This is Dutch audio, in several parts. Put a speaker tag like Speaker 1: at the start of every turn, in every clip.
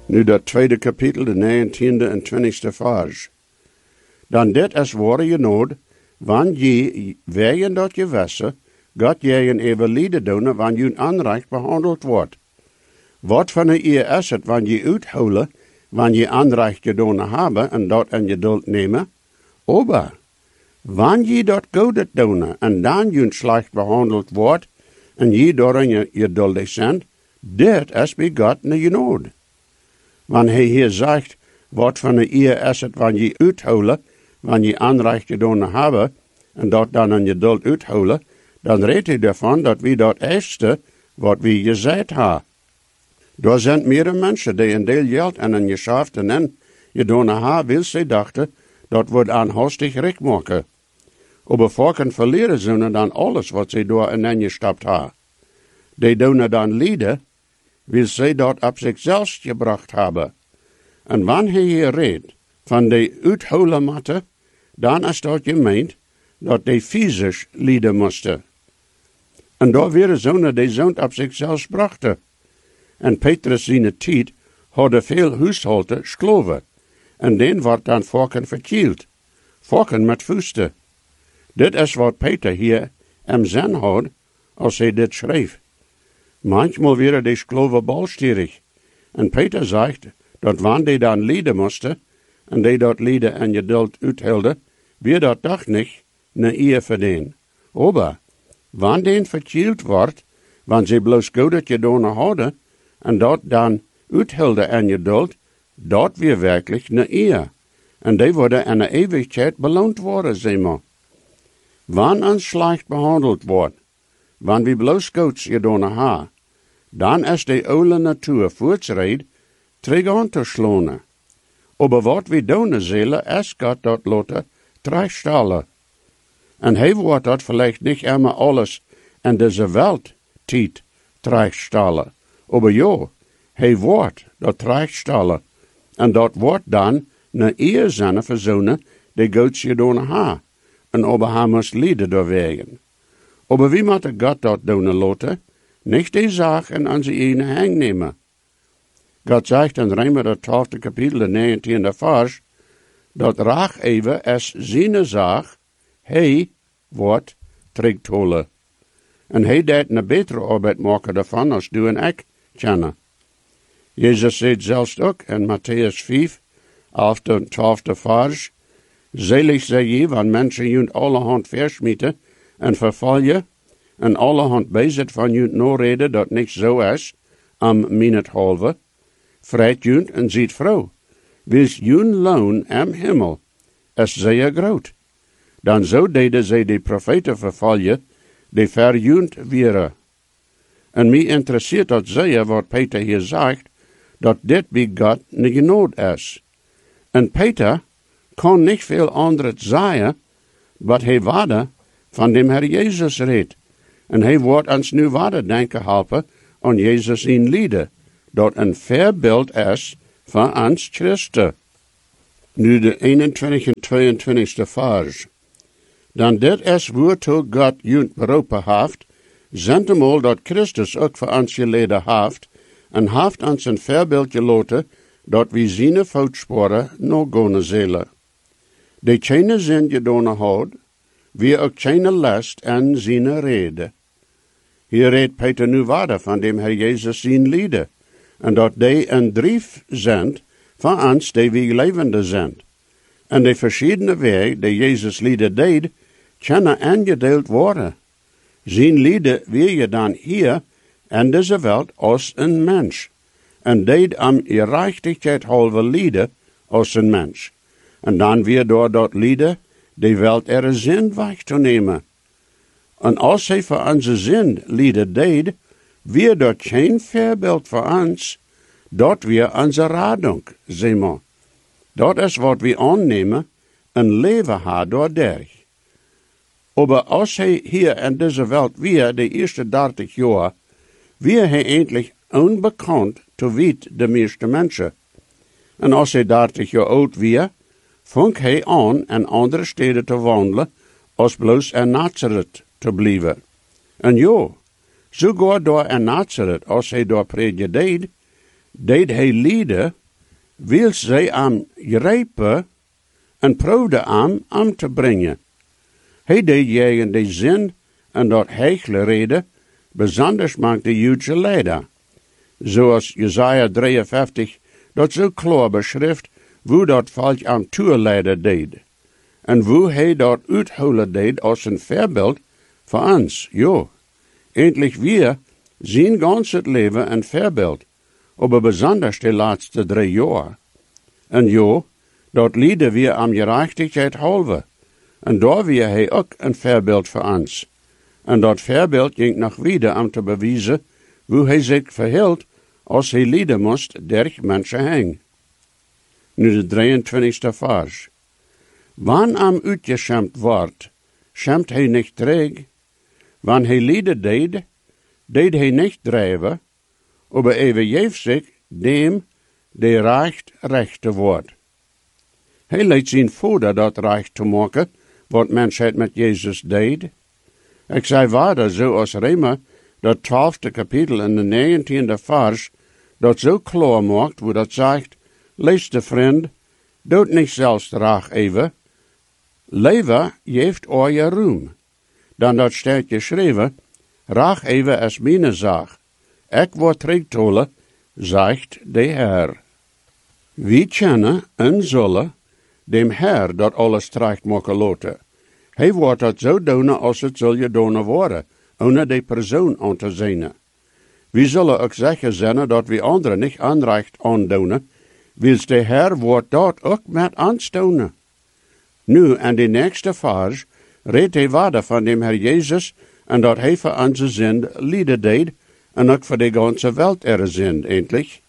Speaker 1: Nu dat tweede kapitel, de 19e en 20e vers. Dan dit is ware je nood, want je, wegen dat je wissen, God je een evenlieden doen, wanneer je onrecht behandeld wordt. Wat van een eer is het, wanneer je uithouden, wanneer je onrecht gedaan hebben en dat in je duld nemen? Aber, wanneer je dat goede doen en dan je slecht behandeld wordt en je daarin je duldig bent, dit is bij God naar je nood. Wanneer hij hier zegt, wat van een eer is het, wanneer je uithouden, wanneer je onrecht gedaan hebben en dat dan in je duld uithouden, dan redt hij ervan dat we dat eerste, wat we gezegd hebben. Er zijn meerdere mensen die een deel geld en een geschäft en in gedaan hebben, wil ze dachten, dat wordt aan hastig recht maken. Aber volken verleren ze dan alles wat ze door in gestapt hebben. Die doen dan lieden, wil ze dat op zichzelf gebracht hebben. En wanneer hij hier redt van die uithouden matten, dan is dat gemeend dat die fysisch lieden moesten. En daar waren zonen die zo'n op zichzelf brachten. En Petrus zijn tijd hadden veel huishouden schloven. En den wordt dan volken verkield. Volken met vuisten. Dit is wat Peter hier im zin had, als hij dit schreef. Manchmal waren die schloven balstierig. En Peter zegt, dat wanneer die dan lieden moesten, en die dat lieden en geduld uithielden, weer dat toch niet een eer verdienen. Aber, wanneer den verkield wordt, wanneer ze bloos goede gedaan hadden, en dat dan uithielden en geduld, dat weer werkelijk een eer. En die worden in de eeuwigheid beloond worden, zeg maar. Wanneer ons slecht behandeld wordt, wanneer we bloos goeds gedaan hebben, dan is de oude natuur voortschrijd terug aan te slaan. Aber wat we doen zullen, is God dat laten terugstellen. En hij wordt dat vielleicht niet immer alles in deze welt tijd terugstellen. Aber ja, hij wordt dat terugstellen. En dat wordt dan een eer zijn voor zonen die Gods gedaan hebben. En aber hij moest lijden doorwegen. Aber wie moet God dat doen laten? Niet die zaak in onze eigen hang nemen. God zegt in Römer het 12e kapitel, de 19e vers, dat raag even is zijn zaak, hij wordt terugholen. En hij deed een betere arbeid maken daarvan als du en ik kennen. Jezus zegt zelfs ook in Matthäus 5, 11e en 12e vers, Selig sei je, wanneer mensen junt allerhand versmieten en vervallen, en allerhand bezit van junt noorreden dat niet zo is, am minethalve, vreit junt en ziet vrouw, wils jun loon am himmel, is zeer groot. Dan zo deden zij de profeten vervallen, die verjunt wieren. En mij interesseert dat zeer wat Peter hier zegt, dat dit bij God niet genood is. En Peter kon niet veel anders zeggen, wat hij waarde van dem Herr Jezus reed. En hij wordt ons nu waarde denken helpen aan Jezus in lieden, dat een voorbeeld is van ons Christen. Nu de 21 en 22e vers. Dan dit is waartoe God junt beroepen heeft, zentemal dat Christus ook voor ons geleden heeft, en heeft ons een voorbeeld gelaten, dat we zijn voetsporen nog gaan zullen. Die geen zin gedaan had, wie ook geen last en zijn reden. Hier redt Peter nu waarde van dem Herr Jezus zijn lieden, en dat die een drief zijn van ons die we levende zijn. En de verschillende wegen die Jezus lieden deed, kunnen aangedeeld worden. Zijn lieden wil je dan hier in deze wereld als een mens, en deed am gerechtigheid halve lieden als een mens. En dan weer door dat lieden de wereld er zin weg te nemen. En als hij voor onze zin lieden deed, weer dat geen voorbeeld voor ons, dat weer onze radung, zeg maar. Dat is wat we aannemen, een leven had door derg. Aber als hij hier in deze wereld weer de eerste 30 jaar, weer hij eindelijk onbekend te wit de meeste mensen. En als hij 30 jaar oud weer, vong hij aan in andere steden te wandelen, als bloos in Nazareth te blijven. En ja, sogar door in Nazareth, als hij door prediken deed hij lieden wil zij am grijpen en proefde am te brengen. Hij deed jegen de zin en dat heichle reden, besonders maakt de Joodse leider. Zoals Jesaja 53 dat zo klaar beschrift, hoe dat volk am toeleiden deed. En hoe hij dat uitholen deed als een voorbeeld voor ons, jo. Eindelijk wir zien gans het leven een voorbeeld, aber besonders de laatste 3 jaar. En jo, dat lieden wir am gerechtigheid halve. En daar weer hij ook een voorbeeld voor ons. En dat voorbeeld ging nog wieder om te bewijzen hoe hij zich verhield als hij lieden moest derg mensen heen. Nu de 23e vers. Wann am uitgeschämt wordt, schämt hij niet träg. Wann hij lieden deed hij niet drijven, aber geeft zich dem, die rechte wordt. Hij leidt zijn vader dat recht te maken, wat mensheid met Jezus deed. Ik zei waarder, zoals Rema, dat 12e kapitel in de 19e vers, dat zo klaar maakt, wo dat zegt, liefste vriend, doet niet zelfs raag even, leven geeft je roem. Dan dat staat geschreven, raag even is mijn zaak. Ik word terugtolen, zegt de Heer. Wie kennen en zullen dem Heer dat alles terecht maken laten. Hij wordt dat zo doen als het zal gedaan worden, ohne de persoon aan te zien. We zullen ook zeggen zijn dat we anderen niet aanrecht aandoen, wils de Heer wordt dat ook met ons doen. Nu, en de nächste vers, redt hij verder van dem Heer Jezus en dat hij voor onze zin lieden deed en ook voor de ganze wereld zin, eindelijk.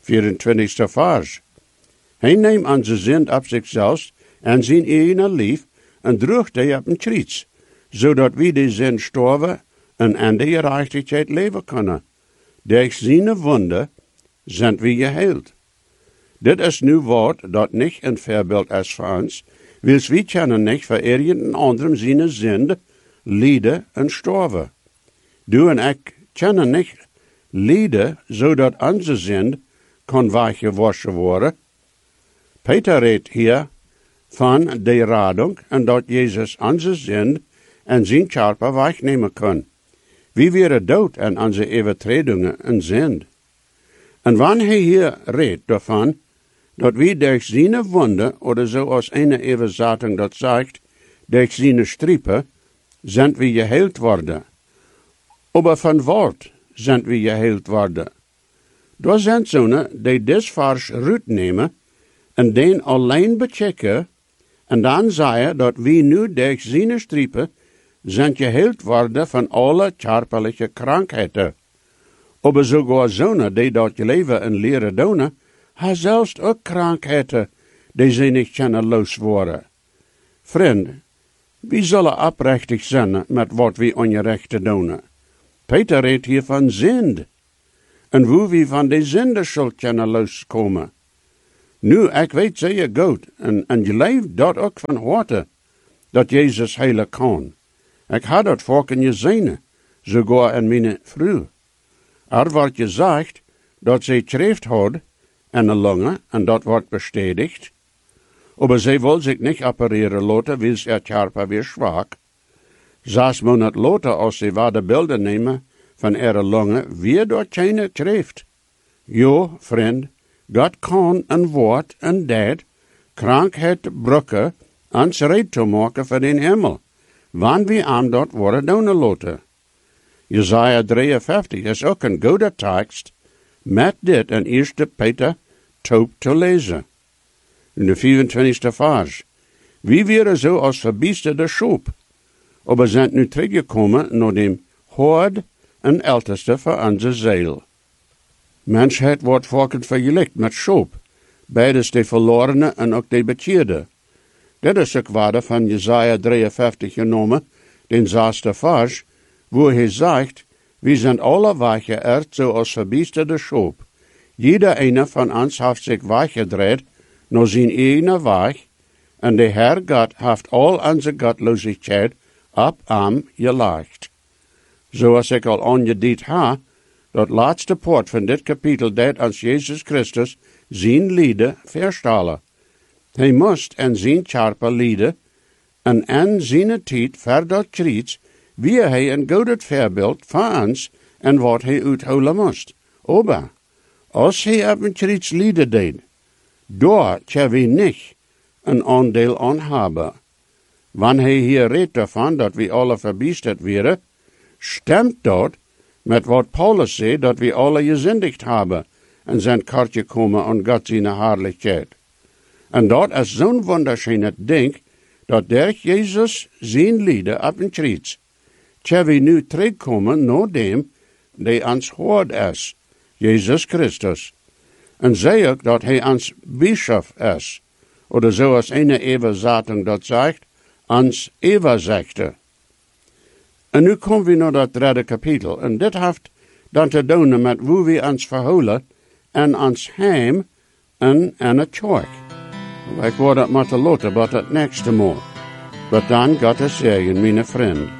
Speaker 1: 24e vers. Hij neemt onze zin op zichzelf en zijn ene lief en droeg die op een kruis, zodat we de zin sterven en aan de gerechtigheid leven kunnen. Door zijn wonden zijn we geheeld. Dit is nu woord dat niet een voorbeeld is voor ons, wils we kunnen niet voor irgendein anderem zijn zin lijden en sterven. Du en ik kunnen niet lijden, zodat onze zin kan weggewaschen worden. Peter redt hier van de radung en dat Jezus onze zin en zijn körper wegnemen kan. Wie wäre dood en onze overtredingen en zin. En wanneer hij hier redt daarvan, dat we durch zijn wonden, oder zoals eine Übersetzung dat zegt, durch zijn striepen, zijn we geheilt worden. Aber van wat zijn we geheilt worden? Daar zijn zonen die des vers uitnemen en den alleen bechecken, en dan zeggen dat we nu durch zijn striepen zijn geheilt worden van alle körperliche krankheden. Aber sogar zonen die dat leven en leren doen, ha zelfs ook krankheden die ze niet kunnen losworden. Vriend, wie zullen oprechtig zijn met wat we onrecht doen? Peter redt hier van zind. En hoe we van de zinde zullen kunnen loskomen. Nu, ik weet zeer goed, en je leeft dat ook van harte, dat Jezus heilen kan. Ik had dat volken gezien, sogar in mijn vrouw. Er wordt gezegd dat zij schrift had en een longe, en dat wordt bestätigt. Aber zij wil zich niet opereren laten, wil haar körper weer zwak. 6 Monate later, als zij de beelden nemen van haar longe, weer door keine schrift. Jo, vriend, God kan en woord en deed krankheid brukken ons red te maken voor den hemel, wanneer we aan dat worden doen laten. Jesaja 53 is ook een goede tekst, met dit in 1 Peter 2 te lezen. In de 24e vers. Wie wären zo als verbiesterde Schop, aber zijn nu teruggekomen naar dem Hoord en älteste voor onze ziel. Mensheid wordt volkend vergelijkt met Schop, beides de verlorene en ook de bekeerde. Dit is ook waarde van Jesaja 53 genomen, den 6e vers, wo hij zegt, we zijn alle weggeërd zoals verbiesterde Schop. Jeder eine van ons heeft zich weggedraaid naar zijn eigen weg, en de Heer God heeft al onze godloosheid op hem gelegd. Zoals ik al aangediend heb, Dat laatste poort van dit kapitel deed als Jezus Christus zijn lieden verstellen. Hij moest en zijn charpe lieden, en zijn tijd ver dat kruis, wie hij een gouden voorbeeld van ons en wat hij uithouden moest. Aber, als hij op een kruis lieden deed, daar kan we niet een aandeel aan hebben. Wanneer hij hier redt daarvan dat we alle verbiesterd werden, stemt dat met wat Paulus zei, dat we alle gezindigd hebben en zijn kartje komen aan God zijn herrlijkheid. En dat is zo'n wunderschönes ding, dat door Jezus zijn lieden op een kruis, tja we nu terugkomen naar dem, die ons hoort is, Jezus Christus. En zei ook dat hij ons bischof is, oder zoals een Übersetzung dat zegt, ons Übersechter. En nu komen we naar dat derde kapitel. En dit heeft dan te doen met hoe we ons verhouden en ons heim en het kerk. Ik word dat maar te laten, maar het nächste Mal. Maar dan God is zegen, mijn vriend.